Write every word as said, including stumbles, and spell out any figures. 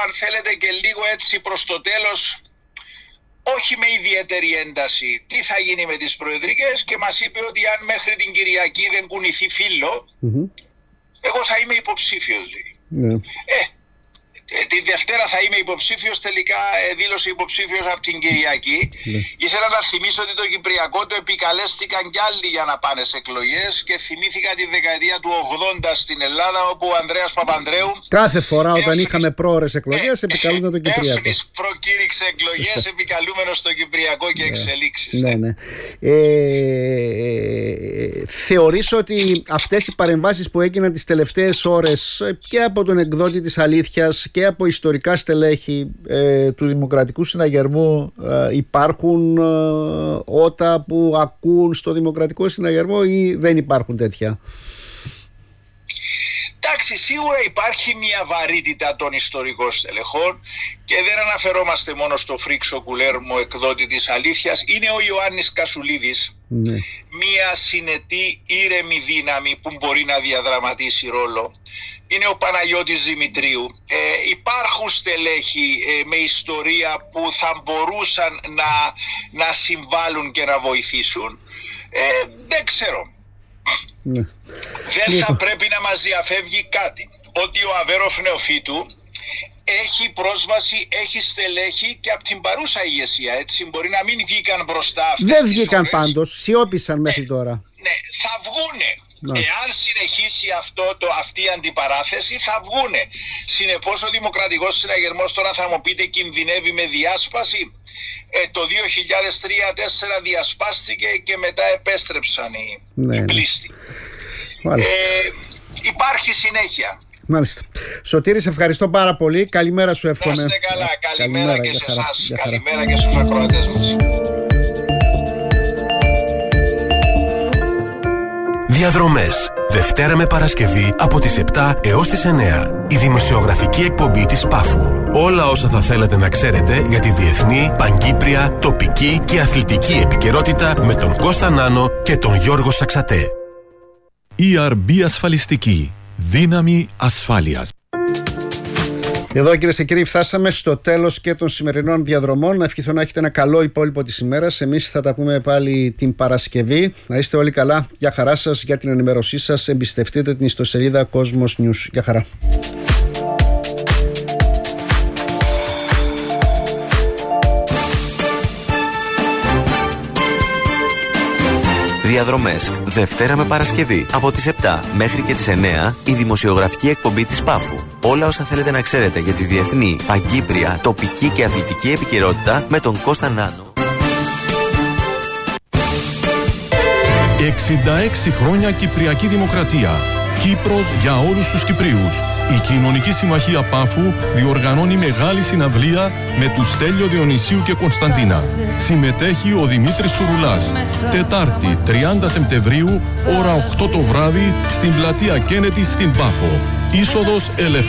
αν θέλετε και λίγο έτσι προς το τέλος, όχι με ιδιαίτερη ένταση, τι θα γίνει με τις προεδρικές, και μας είπε ότι αν μέχρι την Κυριακή δεν κουνηθεί φύλλο, mm-hmm. εγώ θα είμαι υποψήφιος, λέει. Yeah. Ε, τη Δευτέρα θα είμαι υποψήφιος, τελικά ε, δήλωσε υποψήφιος από την Κυριακή. Yeah. Ήθελα να θυμίσω ότι το Κυπριακό το επικαλέστηκαν κι άλλοι για να πάνε σε εκλογές, και θυμήθηκα τη δεκαετία του ογδόντα στην Ελλάδα, όπου ο Ανδρέας Παπανδρέου κάθε φορά όταν έφνης, είχαμε πρόορες εκλογές ε, επικαλούνταν το Κυπριακό. Έφνης προκήρυξε εκλογές επικαλούμενος στο Κυπριακό και yeah. εξελίξεις. Ναι, ναι. Ε, ε, θεωρείς ότι αυτές οι παρεμβάσεις που έγιναν τις τελευταίες ώρες και από τον εκδότη της Αλήθειας και από ιστορικά στελέχη ε, του Δημοκρατικού Συναγερμού ε, υπάρχουν ε, ότα που ακούν στο Δημοκρατικό Συναγερμό, ή δεν υπάρχουν τέτοια? Εντάξει, σίγουρα υπάρχει μια βαρύτητα των ιστορικών στελεχών, και δεν αναφερόμαστε μόνο στο Φρίξο Κουλέρμο, εκδότη της Αλήθειας. Είναι ο Ιωάννης Κασουλίδης, ναι. μια συνετή ήρεμη δύναμη που μπορεί να διαδραματίσει ρόλο. Είναι ο Παναγιώτης Δημητρίου. Ε, υπάρχουν στελέχη ε, με ιστορία που θα μπορούσαν να, να συμβάλλουν και να βοηθήσουν. Ε, δεν ξέρω. Ναι. Δεν θα πρέπει να μας διαφεύγει κάτι, ότι ο Αβέροφ Νεοφύτου έχει πρόσβαση, έχει στελέχη και από την παρούσα ηγεσία, έτσι, μπορεί να μην βγήκαν μπροστά αυτές. Δεν βγήκαν πάντως, σιώπησαν μέχρι ναι, τώρα. Ναι, θα βγούνε. Ναι. Εάν συνεχίσει αυτό το, αυτή η αντιπαράθεση, θα βγούνε. Συνεπώς ο Δημοκρατικός Συναγερμός, τώρα θα μου πείτε, κινδυνεύει με διάσπαση. Ε, το δύο χιλιάδες τρία τέσσερα διασπάστηκε και μετά επέστρεψαν οι, ναι, οι πλήστοι. Ε, υπάρχει συνέχεια. Μάλιστα. Σωτήρη, σε ευχαριστώ πάρα πολύ. Καλημέρα σου εύχομαι. Να είστε καλά. Καλημέρα, Καλημέρα και σε εσάς. Καλημέρα και στους ακροατές μας. Διαδρομές. Δευτέρα με Παρασκευή από τις επτά έως τις εννέα. Η δημοσιογραφική εκπομπή της Πάφου. Όλα όσα θα θέλετε να ξέρετε για τη διεθνή, παγκύπρια, τοπική και αθλητική επικαιρότητα με τον Κώστα Νάνο και τον Γιώργο Σαξατέ. ι αρ μπι Ασφαλιστική. Δύναμη ασφάλειας. Εδώ, κυρίες και κύριοι, φτάσαμε στο τέλος και των σημερινών διαδρομών. Να ευχηθώ να έχετε ένα καλό υπόλοιπο της ημέρας. Εμείς θα τα πούμε πάλι την Παρασκευή. Να είστε όλοι καλά. Γεια χαρά σας. Για την ενημέρωσή σας εμπιστευτείτε την ιστοσελίδα Cosmos News. Γεια χαρά. Διαδρομές. Δευτέρα με Παρασκευή από τις επτά μέχρι και τις εννέα, η δημοσιογραφική εκπομπή της Πάφου. Όλα όσα θέλετε να ξέρετε για τη διεθνή, παγκύπρια, τοπική και αθλητική επικαιρότητα με τον Κώστα Νάνο. εξήντα έξι χρόνια Κυπριακή Δημοκρατία. Κύπρος για όλους τους Κυπρίους. Η Κοινωνική Συμμαχία Πάφου διοργανώνει μεγάλη συναυλία με τους Στέλιο Διονυσίου και Κωνσταντίνα. Συμμετέχει ο Δημήτρης Σουρουλάς. Τετάρτη τριάντα Σεπτεμβρίου, ώρα οκτώ το βράδυ, στην πλατεία Κένετη στην Πάφο. Είσοδος ελευθερία.